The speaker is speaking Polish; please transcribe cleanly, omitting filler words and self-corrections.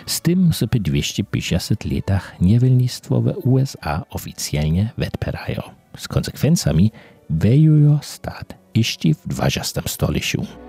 Z tym se po 250 latach niewolnictwo w USA oficjalnie wetperają. Z konsekwencjami wejują stat jeszcze w 20. stuleciu.